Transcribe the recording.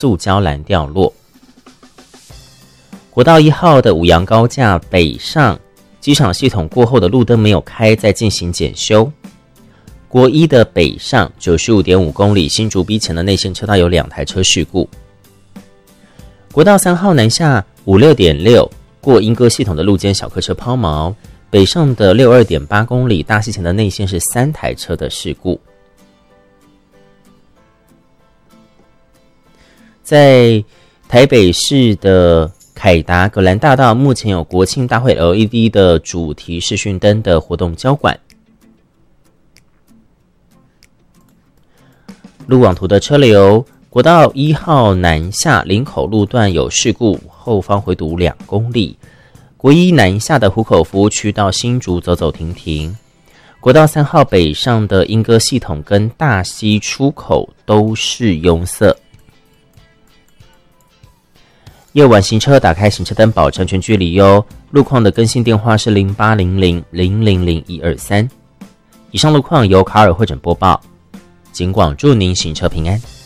塑胶篮掉落。国道1号的五杨高架北上机场系统过后的路灯没有开，在进行检修。国一的北上 95.5 公里新竹 B 前的内线车道有2台车事故。国道3号南下 56.6 过莺歌系统的路肩小客车抛锚，北上的 62.8 公里大溪前的内线是3台车的事故。在台北市的凯达格兰大道，目前有国庆大会 LED 的主题视讯灯的活动交管。路网图的车流，国道1号南下林口路段有事故，后方回堵2公里。国一南下的湖口服务区到新竹走走停停。国道3号北上的莺歌系统跟大溪出口都是拥塞。夜晚行车打开行车灯，保持安全距离哟。路况的更新电话是0800000123。以上路况由卡尔会诊播报，警广祝您行车平安。